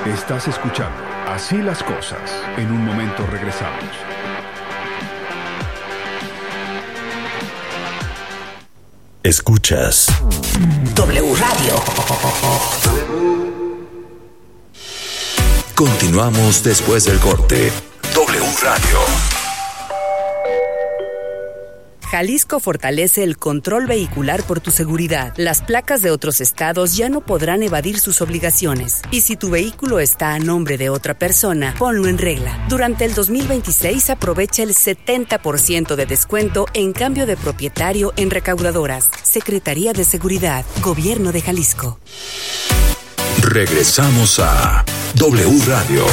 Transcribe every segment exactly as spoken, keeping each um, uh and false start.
Estás escuchando Así las Cosas. En un momento regresamos. Escuchas W Radio. Continuamos después del corte. W Radio. Jalisco fortalece el control vehicular por tu seguridad. Las placas de otros estados ya no podrán evadir sus obligaciones. Y si tu vehículo está a nombre de otra persona, ponlo en regla. Durante el dos mil veintiséis aprovecha el setenta por ciento de descuento en cambio de propietario en recaudadoras. Secretaría de Seguridad, Gobierno de Jalisco. Regresamos a W Radio.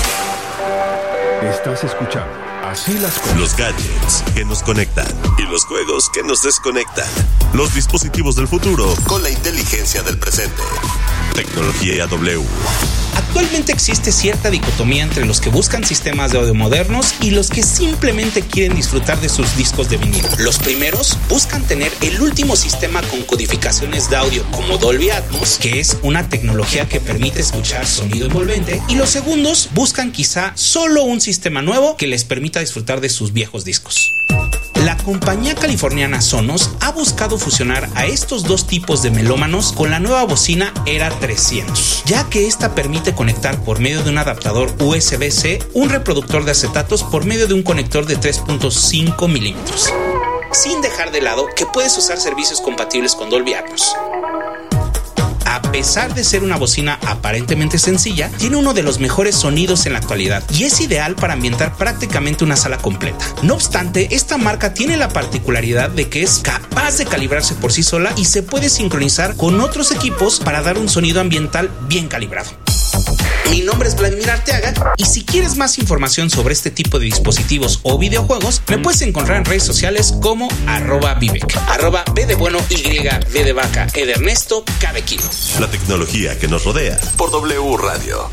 Estás escuchando Así las Cosas. Los gadgets que nos conectan y los juegos que nos desconectan. Los dispositivos del futuro con la inteligencia del presente. Tecnología W. Actualmente existe cierta dicotomía entre los que buscan sistemas de audio modernos y los que simplemente quieren disfrutar de sus discos de vinilo. Los primeros buscan tener el último sistema con codificaciones de audio como Dolby Atmos, que es una tecnología que permite escuchar sonido envolvente, y los segundos buscan quizá solo un sistema nuevo que les permita disfrutar de sus viejos discos. La compañía californiana Sonos ha buscado fusionar a estos dos tipos de melómanos con la nueva bocina Era trescientos, ya que esta permite conectar por medio de un adaptador U S B C un reproductor de acetatos por medio de un conector de tres punto cinco milímetros, sin dejar de lado que puedes usar servicios compatibles con Dolby Atmos. A pesar de ser una bocina aparentemente sencilla, tiene uno de los mejores sonidos en la actualidad y es ideal para ambientar prácticamente una sala completa. No obstante, esta marca tiene la particularidad de que es capaz de calibrarse por sí sola y se puede sincronizar con otros equipos para dar un sonido ambiental bien calibrado. Mi nombre es Vladimir Arteaga y si quieres más información sobre este tipo de dispositivos o videojuegos, me puedes encontrar en redes sociales como arroba Vivek, arroba B de bueno, Y, V de vaca, E de Ernesto, K de kilo. La tecnología que nos rodea por W Radio.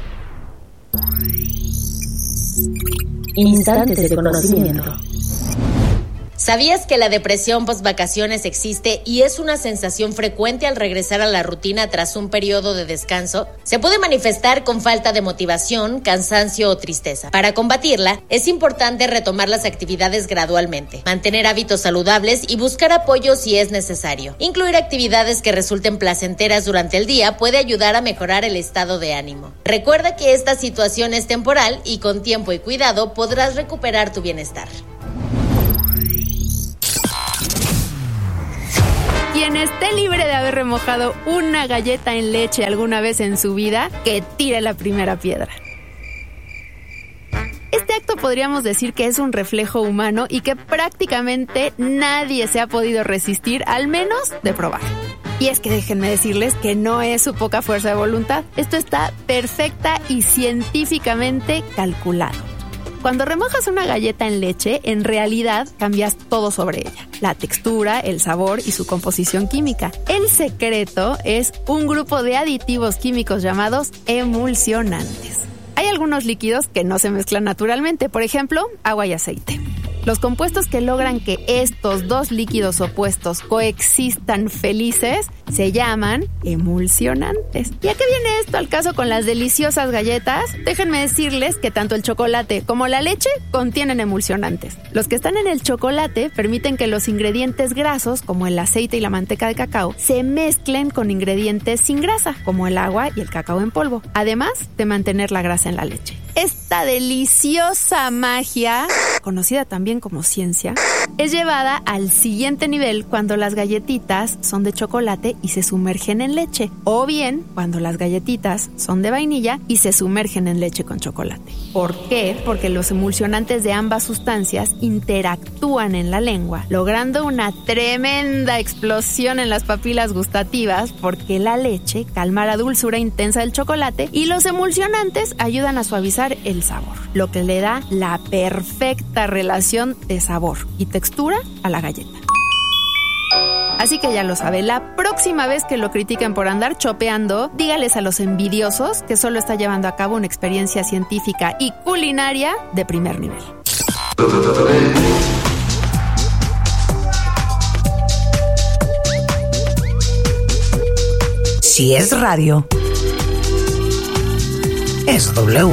Instantes de conocimiento. ¿Sabías que la depresión post-vacaciones existe y es una sensación frecuente al regresar a la rutina tras un periodo de descanso? Se puede manifestar con falta de motivación, cansancio o tristeza. Para combatirla, es importante retomar las actividades gradualmente, mantener hábitos saludables y buscar apoyo si es necesario. Incluir actividades que resulten placenteras durante el día puede ayudar a mejorar el estado de ánimo. Recuerda que esta situación es temporal y con tiempo y cuidado podrás recuperar tu bienestar. Quien esté libre de haber remojado una galleta en leche alguna vez en su vida, que tire la primera piedra. Este acto podríamos decir que es un reflejo humano y que prácticamente nadie se ha podido resistir, al menos de probar. Y es que déjenme decirles que no es su poca fuerza de voluntad. Esto está perfecta y científicamente calculado. Cuando remojas una galleta en leche, en realidad cambias todo sobre ella. La textura, el sabor y su composición química. El secreto es un grupo de aditivos químicos llamados emulsionantes. Hay algunos líquidos que no se mezclan naturalmente, por ejemplo, agua y aceite. Los compuestos que logran que estos dos líquidos opuestos coexistan felices se llaman emulsionantes. ¿Y a qué viene esto al caso con las deliciosas galletas? Déjenme decirles que tanto el chocolate como la leche contienen emulsionantes. Los que están en el chocolate permiten que los ingredientes grasos, como el aceite y la manteca de cacao, se mezclen con ingredientes sin grasa, como el agua y el cacao en polvo, además de mantener la grasa en la leche. Esta deliciosa magia, conocida también como ciencia, es llevada al siguiente nivel cuando las galletitas son de chocolate y se sumergen en leche, o bien cuando las galletitas son de vainilla y se sumergen en leche con chocolate. ¿Por qué? Porque los emulsionantes de ambas sustancias interactúan en la lengua, logrando una tremenda explosión en las papilas gustativas, porque la leche calma la dulzura intensa del chocolate y los emulsionantes ayudan a suavizar el sabor, lo que le da la perfecta relación de sabor y textura a la galleta. Así que ya lo sabe, la próxima vez que lo critiquen por andar chopeando, dígales a los envidiosos que solo está llevando a cabo una experiencia científica y culinaria de primer nivel. Si es radio, es W.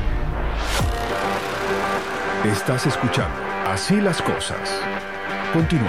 Estás escuchando Así las Cosas. Continuamos.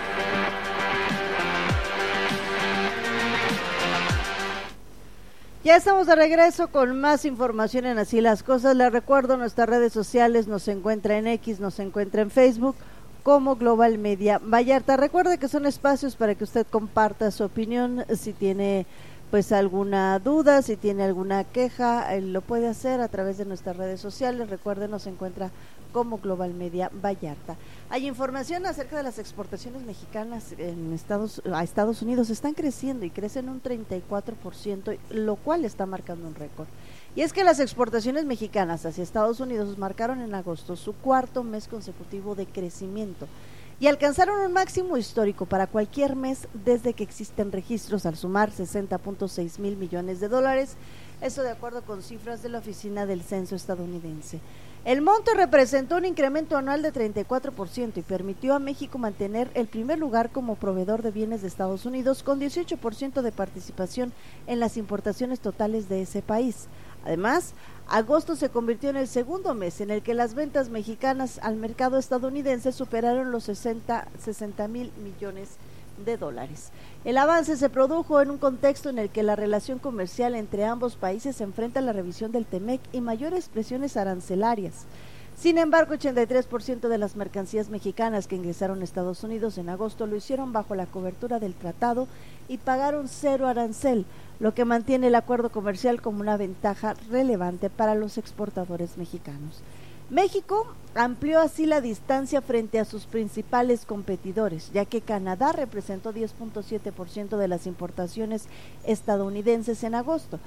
Ya estamos de regreso con más información en Así las Cosas. Les recuerdo, nuestras redes sociales nos encuentra en X, nos encuentra en Facebook como Global Media Vallarta. Recuerde que son espacios para que usted comparta su opinión. Si tiene pues alguna duda, si tiene alguna queja, eh, lo puede hacer a través de nuestras redes sociales. Recuerde, nos encuentra como Global Media Vallarta. Hay información acerca de las exportaciones mexicanas en Estados a Estados Unidos. Están creciendo y crecen un treinta y cuatro por ciento, lo cual está marcando un récord. Y es que las exportaciones mexicanas hacia Estados Unidos marcaron en agosto su cuarto mes consecutivo de crecimiento y alcanzaron un máximo histórico para cualquier mes desde que existen registros, al sumar sesenta punto seis mil millones de dólares, eso de acuerdo con cifras de la Oficina del Censo estadounidense. El monto representó un incremento anual de treinta y cuatro por ciento y permitió a México mantener el primer lugar como proveedor de bienes de Estados Unidos, con dieciocho por ciento de participación en las importaciones totales de ese país. Además, agosto se convirtió en el segundo mes en el que las ventas mexicanas al mercado estadounidense superaron los sesenta mil millones de dólares. El avance se produjo en un contexto en el que la relación comercial entre ambos países se enfrenta a la revisión del TEMEC y mayores presiones arancelarias. Sin embargo, ochenta y tres por ciento de las mercancías mexicanas que ingresaron a Estados Unidos en agosto lo hicieron bajo la cobertura del tratado y pagaron cero arancel, lo que mantiene el acuerdo comercial como una ventaja relevante para los exportadores mexicanos. México amplió así la distancia frente a sus principales competidores, ya que Canadá representó diez punto siete por ciento de las importaciones estadounidenses en agosto,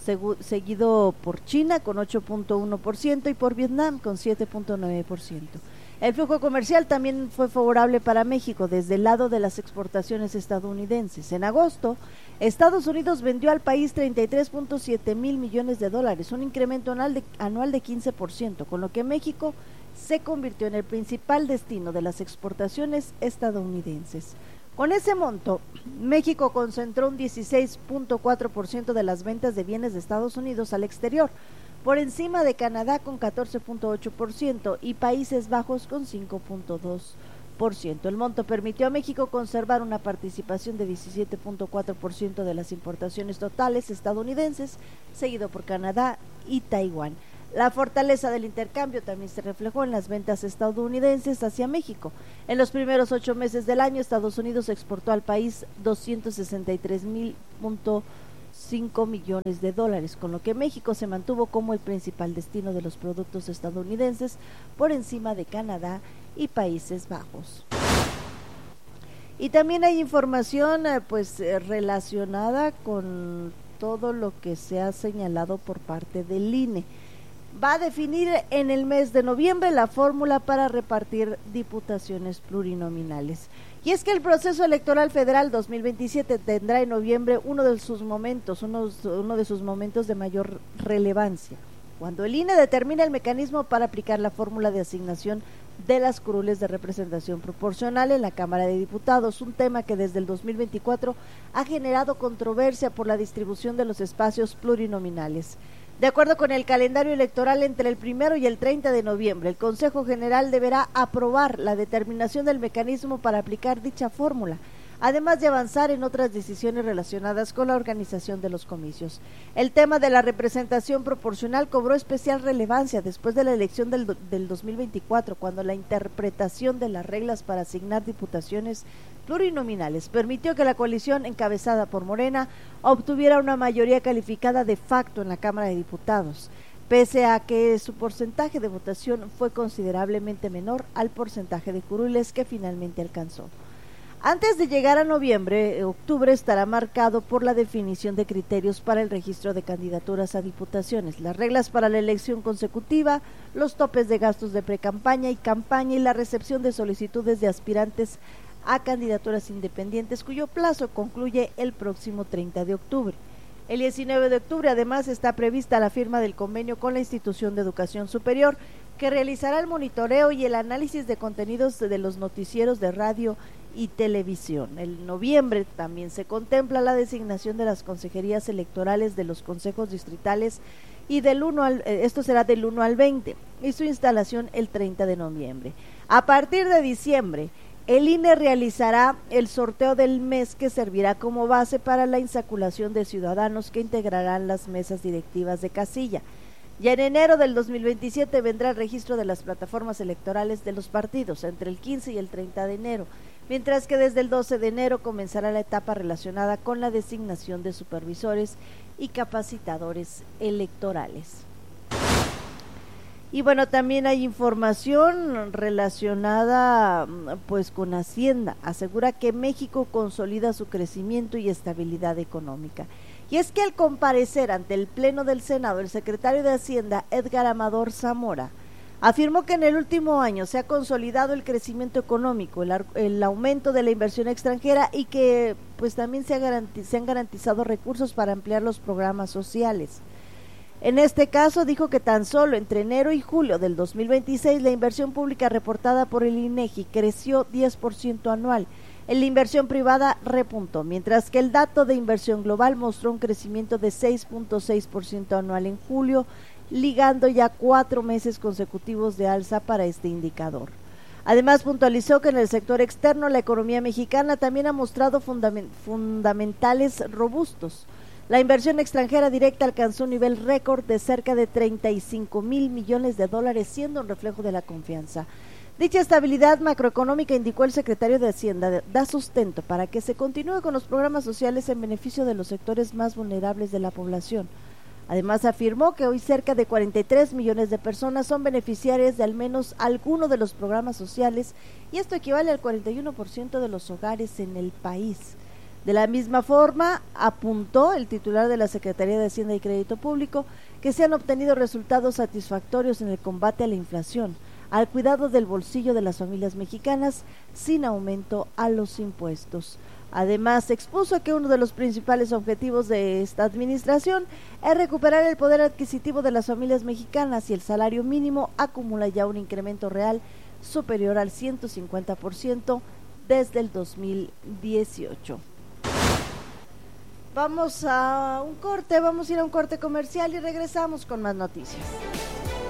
seguido por China con ocho punto uno por ciento y por Vietnam con siete punto nueve por ciento. El flujo comercial también fue favorable para México desde el lado de las exportaciones estadounidenses. En agosto, Estados Unidos vendió al país treinta y tres punto siete mil millones de dólares, un incremento anual de, anual de quince por ciento, con lo que México se convirtió en el principal destino de las exportaciones estadounidenses. Con ese monto, México concentró un dieciséis punto cuatro por ciento de las ventas de bienes de Estados Unidos al exterior, por encima de Canadá con catorce punto ocho por ciento y Países Bajos con cinco punto dos por ciento. El monto permitió a México conservar una participación de diecisiete punto cuatro por ciento de las importaciones totales estadounidenses, seguido por Canadá y Taiwán. La fortaleza del intercambio también se reflejó en las ventas estadounidenses hacia México. En los primeros ocho meses del año, Estados Unidos exportó al país doscientos sesenta y tres mil punto cinco millones de dólares, con lo que México se mantuvo como el principal destino de los productos estadounidenses por encima de Canadá y Países Bajos. Y también hay información eh, pues eh, relacionada con todo lo que se ha señalado por parte del I N E. Va a definir en el mes de noviembre la fórmula para repartir diputaciones plurinominales. Y es que el proceso electoral federal dos mil veintisiete tendrá en noviembre uno de sus momentos, uno, uno de sus momentos de mayor relevancia, cuando el I N E determina el mecanismo para aplicar la fórmula de asignación de las curules de representación proporcional en la Cámara de Diputados, un tema que desde el dos mil veinticuatro ha generado controversia por la distribución de los espacios plurinominales. De acuerdo con el calendario electoral, entre el primero y el treinta de noviembre, el Consejo General deberá aprobar la determinación del mecanismo para aplicar dicha fórmula, además de avanzar en otras decisiones relacionadas con la organización de los comicios. El tema de la representación proporcional cobró especial relevancia después de la elección del, del dos mil veinticuatro, cuando la interpretación de las reglas para asignar diputaciones plurinominales permitió que la coalición encabezada por Morena obtuviera una mayoría calificada de facto en la Cámara de Diputados, pese a que su porcentaje de votación fue considerablemente menor al porcentaje de curules que finalmente alcanzó. Antes de llegar a noviembre, octubre estará marcado por la definición de criterios para el registro de candidaturas a diputaciones, las reglas para la elección consecutiva, los topes de gastos de precampaña y campaña y la recepción de solicitudes de aspirantes a candidaturas independientes, cuyo plazo concluye el próximo treinta de octubre. El diecinueve de octubre, además, está prevista la firma del convenio con la Institución de Educación Superior, que realizará el monitoreo y el análisis de contenidos de los noticieros de radio y televisión. En noviembre también se contempla la designación de las consejerías electorales de los consejos distritales y del uno al, esto será del uno al veinte y su instalación el treinta de noviembre. A partir de diciembre, el I N E realizará el sorteo del mes que servirá como base para la insaculación de ciudadanos que integrarán las mesas directivas de casilla. Ya en enero del dos mil veintisiete vendrá el registro de las plataformas electorales de los partidos entre el quince y el treinta de enero, mientras que desde el doce de enero comenzará la etapa relacionada con la designación de supervisores y capacitadores electorales. Y bueno, también hay información relacionada pues con Hacienda. Asegura que México consolida su crecimiento y estabilidad económica. Y es que al comparecer ante el Pleno del Senado, el secretario de Hacienda, Edgar Amador Zamora, afirmó que en el último año se ha consolidado el crecimiento económico, el, el aumento de la inversión extranjera y que pues también se, ha garantiz, se han garantizado recursos para ampliar los programas sociales. En este caso dijo que tan solo entre enero y julio del dos mil veintiséis la inversión pública reportada por el INEGI creció diez por ciento anual. En la inversión privada repuntó, mientras que el dato de inversión global mostró un crecimiento de seis punto seis por ciento anual en julio, ligando ya cuatro meses consecutivos de alza para este indicador. Además, puntualizó que en el sector externo la economía mexicana también ha mostrado fundament- fundamentales robustos. La inversión extranjera directa alcanzó un nivel récord de cerca de treinta y cinco mil millones de dólares, siendo un reflejo de la confianza. Dicha estabilidad macroeconómica, indicó el secretario de Hacienda, da sustento para que se continúe con los programas sociales en beneficio de los sectores más vulnerables de la población. Además, afirmó que hoy cerca de cuarenta y tres millones de personas son beneficiarias de al menos alguno de los programas sociales y esto equivale al cuarenta y uno por ciento de los hogares en el país. De la misma forma, apuntó el titular de la Secretaría de Hacienda y Crédito Público que se han obtenido resultados satisfactorios en el combate a la inflación, al cuidado del bolsillo de las familias mexicanas, sin aumento a los impuestos. Además, expuso que uno de los principales objetivos de esta administración es recuperar el poder adquisitivo de las familias mexicanas y el salario mínimo acumula ya un incremento real superior al ciento cincuenta por ciento desde el dos mil dieciocho. Vamos a un corte, vamos a ir a un corte comercial y regresamos con más noticias.